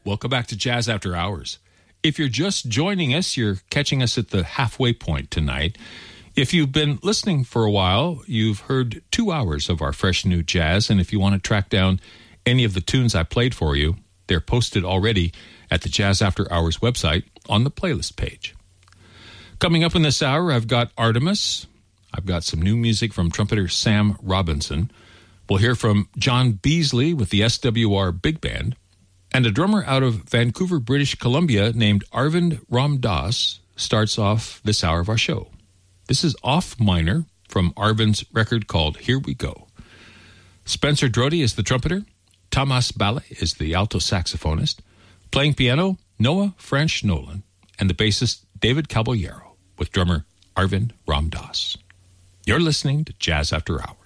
Welcome back to Jazz After Hours. If you're just joining us, you're catching us at the halfway point tonight. If you've been listening for a while, you've heard 2 hours of our fresh new jazz, and if you want to track down any of the tunes I played for you, they're posted already at the Jazz After Hours website on the playlist page. Coming up in this hour, I've got Artemis. I've got some new music from trumpeter Sam Robinson. We'll hear from John Beasley with the SWR Big Band. And a drummer out of Vancouver, British Columbia named Arvind Ramdas starts off this hour of our show. This is Off Minor from Arvind's record called Here We Go. Spencer Drody is the trumpeter. Thomas Balle is the alto saxophonist. Playing piano, Noah French Nolan. And the bassist, David Caballero, with drummer Arvind Ramdas. You're listening to Jazz After Hours.